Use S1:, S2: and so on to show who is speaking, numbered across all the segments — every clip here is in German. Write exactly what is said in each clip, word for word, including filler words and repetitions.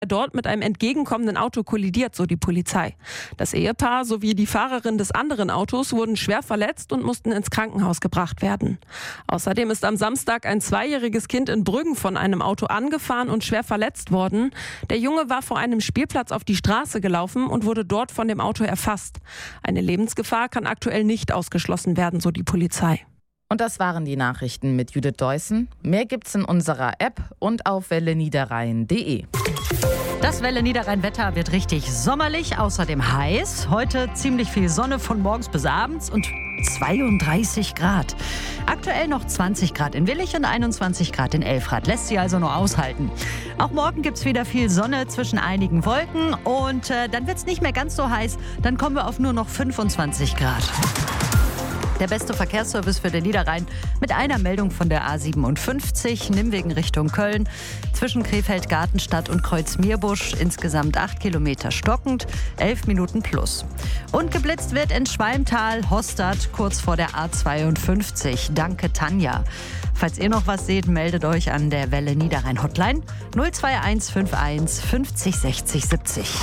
S1: dort mit einem entgegenkommenden Auto kollidiert, so die Polizei. Das Ehepaar sowie die Fahrerin des anderen Autos wurden schwer verletzt und mussten ins Krankenhaus gebracht werden. Außerdem ist am Samstag ein zweijähriges Kind in Brüggen von einem Auto angefahren und schwer verletzt worden. Der Junge war vor einem Spielplatz auf die Straße gelaufen und wurde dort von dem Auto erfasst. Eine Lebensgefahr kann aktuell nicht ausgeschlossen werden, so die Polizei.
S2: Und das waren die Nachrichten mit Judith Deussen. Mehr gibt's in unserer App und auf welle niederrhein punkt de.
S3: Das Welle Niederrhein-Wetter wird richtig sommerlich, außerdem heiß. Heute ziemlich viel Sonne von morgens bis abends und zweiunddreißig Grad. Aktuell noch zwanzig Grad in Willich und einundzwanzig Grad in Elfrath. Lässt sie also noch aushalten. Auch morgen gibt es wieder viel Sonne zwischen einigen Wolken und äh, dann wird es nicht mehr ganz so heiß. Dann kommen wir auf nur noch fünfundzwanzig Grad. Der beste Verkehrsservice für den Niederrhein mit einer Meldung von der A siebenundfünfzig, Nimwegen Richtung Köln. Zwischen Krefeld, Gartenstadt und Kreuz-Meerbusch insgesamt acht Kilometer stockend, elf Minuten plus. Und geblitzt wird in Schwalmtal, Hostad, kurz vor der A zweiundfünfzig. Danke, Tanja. Falls ihr noch was seht, meldet euch an der Welle Niederrhein Hotline null zwei eins fünf eins fünfzig sechzig siebzig.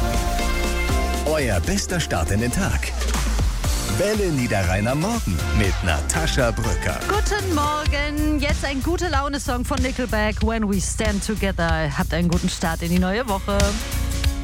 S4: Euer bester Start in den Tag. Welle Niederrhein am Morgen mit Natascha Brücker.
S3: Guten Morgen, jetzt ein gute Laune-Song von Nickelback, When We Stand Together. Habt einen guten Start in die neue Woche.